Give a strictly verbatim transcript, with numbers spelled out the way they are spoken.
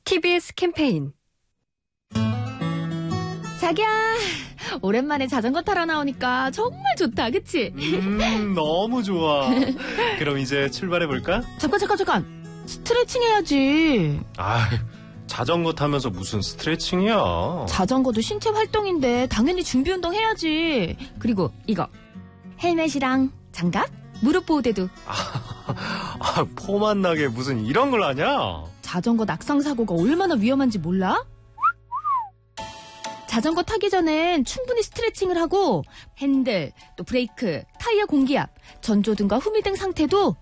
티비에스 캠페인. 자기야, 오랜만에 자전거 타러 나오니까 정말 좋다, 그치? 음, 너무 좋아. 그럼 이제 출발해볼까? 잠깐, 잠깐, 잠깐. 스트레칭 해야지. 아, 자전거 타면서 무슨 스트레칭이야. 자전거도 신체 활동인데 당연히 준비 운동 해야지. 그리고 이거. 헬멧이랑 장갑, 무릎 보호대도. 아, 폼안 나게 무슨 이런 걸 하냐? 자전거 낙상 사고가 얼마나 위험한지 몰라? 자전거 타기 전엔 충분히 스트레칭을 하고 핸들, 또 브레이크, 타이어 공기압, 전조등과 후미등 상태도